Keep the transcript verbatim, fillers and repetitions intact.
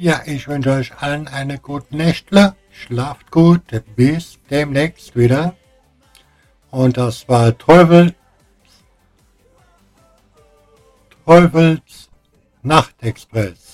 Ja, ich wünsche euch allen eine gute Nächtle. Schlaft gut, bis demnächst wieder. Und das war Teufel, Teufels Nachtexpress.